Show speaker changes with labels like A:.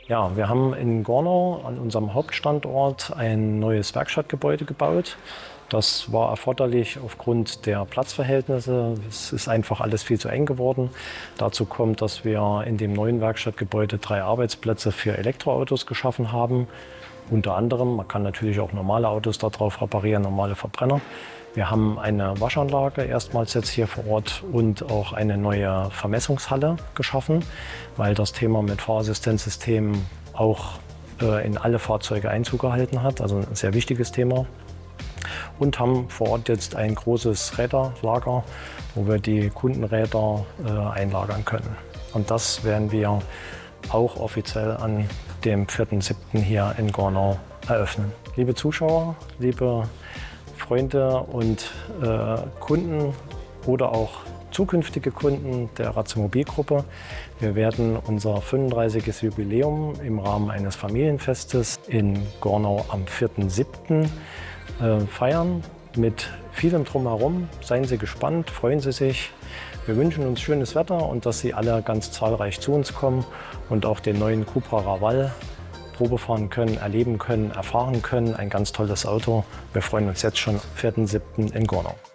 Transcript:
A: Ja, wir haben in Gornau an unserem Hauptstandort ein neues Werkstattgebäude gebaut. Das war erforderlich aufgrund der Platzverhältnisse. Es ist einfach alles viel zu eng geworden. Dazu kommt, dass wir in dem neuen Werkstattgebäude 3 Arbeitsplätze für Elektroautos geschaffen haben. Unter anderem, man kann natürlich auch normale Autos darauf reparieren, normale Verbrenner. Wir haben eine Waschanlage erstmals jetzt hier vor Ort und auch eine neue Vermessungshalle geschaffen, weil das Thema mit Fahrassistenzsystemen auch in alle Fahrzeuge Einzug gehalten hat, also ein sehr wichtiges Thema. Und haben vor Ort jetzt ein großes Räderlager, wo wir die Kundenräder einlagern können. Und das werden wir auch offiziell an dem 4.7. hier in Gornau eröffnen. Liebe Zuschauer, liebe Freunde und Kunden oder auch zukünftige Kunden der Ratiomobil-Gruppe, wir werden unser 35. Jubiläum im Rahmen eines Familienfestes in Gornau am 4.7. Feiern mit vielem Drumherum. Seien Sie gespannt, freuen Sie sich. Wir wünschen uns schönes Wetter und dass Sie alle ganz zahlreich zu uns kommen und auch den neuen Cupra Raval Probe fahren können, erleben können, erfahren können. Ein ganz tolles Auto. Wir freuen uns jetzt schon am 4.7. in Gornau.